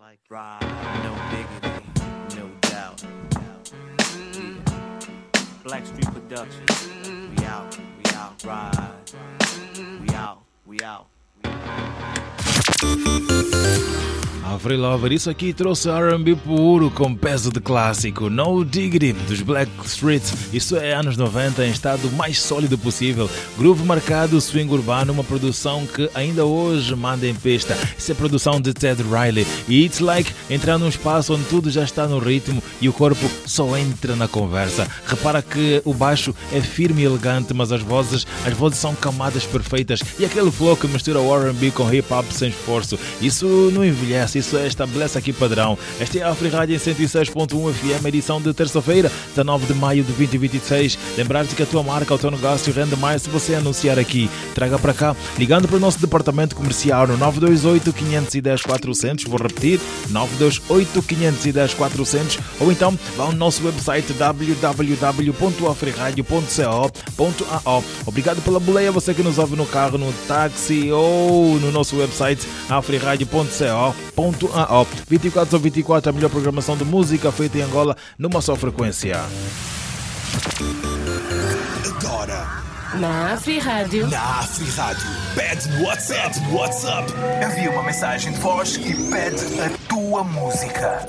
Ride, no diggity, no doubt. Yeah. Black Street Productions. We out, ride. We out. Free Lover, isso aqui trouxe R&B puro com peso de clássico. No Diggity, dos Black Streets. Isso é anos 90 em estado mais sólido possível. Groove marcado, swing urbano, uma produção que ainda hoje manda em pista. Isso é produção de Ted Riley. E it's like entrar num espaço onde tudo já está no ritmo e o corpo só entra na conversa. Repara que o baixo é firme e elegante, mas as vozes são camadas perfeitas. E aquele flow que mistura o R&B com hip-hop sem esforço. Isso não envelhece, isso estabelece aqui padrão. Esta é a Afri Rádio em 106.1 FM, edição de terça-feira, 19 de maio de 2026. Lembrar-te que a tua marca, o teu negócio rende mais se você anunciar aqui. Traga para cá, ligando para o nosso departamento comercial no 928-510-400. Vou repetir, 928-510-400. Ou então vá ao nosso website www.afriradio.co.ao. Obrigado pela boleia, você que nos ouve no carro, no táxi ou no nosso website afriradio.co.ao. 24/24, a melhor programação de música feita em Angola numa só frequência. Agora na Afri Rádio. Pede no WhatsApp. Envia uma mensagem de voz e pede a tua música.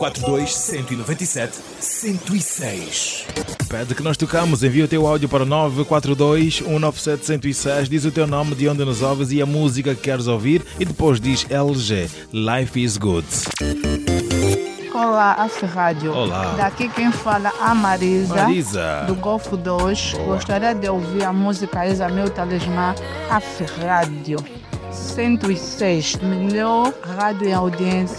942-197-106. Pede que nós tocamos, envia o teu áudio para 942-197-106. Diz o teu nome, de onde nos ouves e a música que queres ouvir. E depois diz LG, Life is Good. Olá, Afri Rádio. Olá. Daqui quem fala é a Marisa. do Golfo 2. Boa. Gostaria de ouvir a música Isa Meu Talismã, Afri Rádio 106, melhor rádio em audiência.